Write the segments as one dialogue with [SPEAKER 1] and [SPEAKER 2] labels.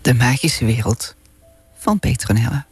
[SPEAKER 1] De magische wereld van Petronella.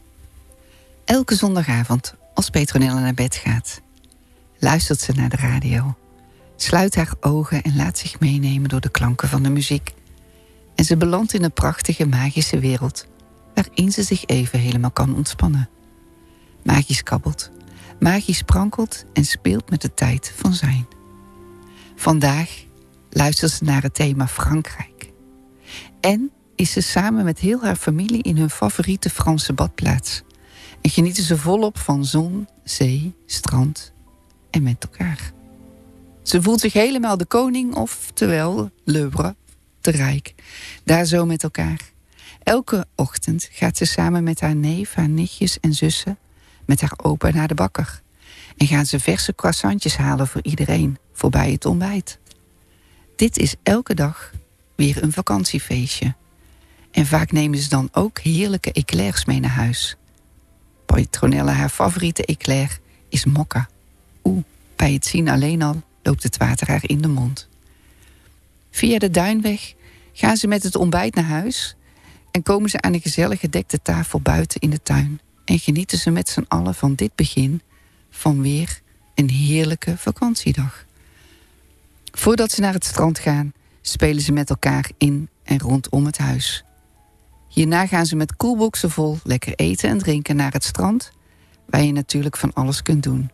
[SPEAKER 1] Elke zondagavond als Petronella naar bed gaat, luistert ze naar de radio, sluit haar ogen en laat zich meenemen door de klanken van de muziek. En ze belandt in een prachtige magische wereld waarin ze zich even helemaal kan ontspannen. Magisch kabbelt, magisch prankelt en speelt met de tijd van zijn. Vandaag luistert ze naar het thema Frankrijk. En is ze samen met heel haar familie in hun favoriete Franse badplaats. En genieten ze volop van zon, zee, strand en met elkaar. Ze voelt zich helemaal de koning, oftewel le roi, te rijk. Daar zo met elkaar. Elke ochtend gaat ze samen met haar neef, haar nichtjes en zussen, met haar opa naar de bakker. En gaan ze verse croissantjes halen voor iedereen, voorbij het ontbijt. Dit is elke dag weer een vakantiefeestje. En vaak nemen ze dan ook heerlijke eclairs mee naar huis. Petronella, haar favoriete eclair, is mokka. Bij het zien alleen al loopt het water haar in de mond. Via de duinweg gaan ze met het ontbijt naar huis en komen ze aan een gezellig gedekte tafel buiten in de tuin. En genieten ze met z'n allen van dit begin van weer een heerlijke vakantiedag. Voordat ze naar het strand gaan, spelen ze met elkaar in en rondom het huis. Hierna gaan ze met koelboxen vol lekker eten en drinken naar het strand, waar je natuurlijk van alles kunt doen.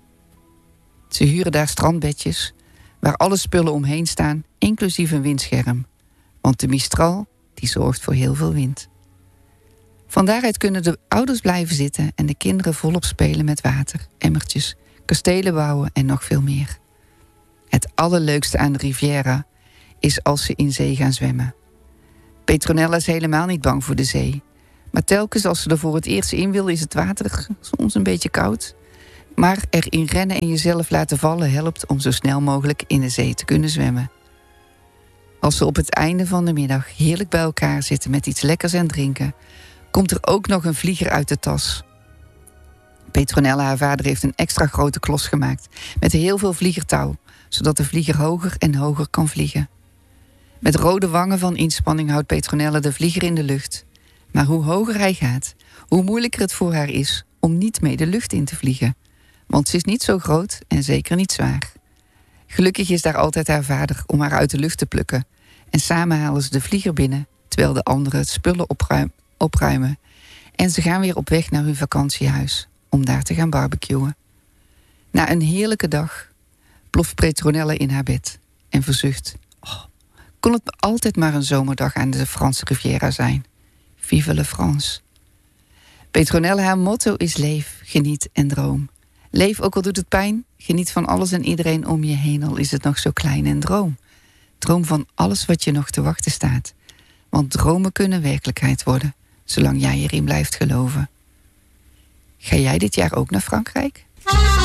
[SPEAKER 1] Ze huren daar strandbedjes, waar alle spullen omheen staan, inclusief een windscherm. Want de Mistral, die zorgt voor heel veel wind. Van daaruit kunnen de ouders blijven zitten en de kinderen volop spelen met water, emmertjes, kastelen bouwen en nog veel meer. Het allerleukste aan de Riviera is als ze in zee gaan zwemmen. Petronella is helemaal niet bang voor de zee. Maar telkens als ze er voor het eerst in wil, is het water soms een beetje koud. Maar erin rennen en jezelf laten vallen helpt om zo snel mogelijk in de zee te kunnen zwemmen. Als ze op het einde van de middag heerlijk bij elkaar zitten met iets lekkers en drinken, komt er ook nog een vlieger uit de tas. Petronella, haar vader, heeft een extra grote klos gemaakt met heel veel vliegertouw, zodat de vlieger hoger en hoger kan vliegen. Met rode wangen van inspanning houdt Petronella de vlieger in de lucht. Maar hoe hoger hij gaat, hoe moeilijker het voor haar is om niet mee de lucht in te vliegen. Want ze is niet zo groot en zeker niet zwaar. Gelukkig is daar altijd haar vader om haar uit de lucht te plukken. En samen halen ze de vlieger binnen, terwijl de anderen het spullen opruimen. En ze gaan weer op weg naar hun vakantiehuis om daar te gaan barbecuen. Na een heerlijke dag ploft Petronella in haar bed en verzucht: kon het altijd maar een zomerdag aan de Franse Riviera zijn. Vive la France. Petronella, haar motto is leef, geniet en droom. Leef ook al doet het pijn, geniet van alles en iedereen om je heen, al is het nog zo klein, en droom. Droom van alles wat je nog te wachten staat. Want dromen kunnen werkelijkheid worden, zolang jij erin blijft geloven. Ga jij dit jaar ook naar Frankrijk?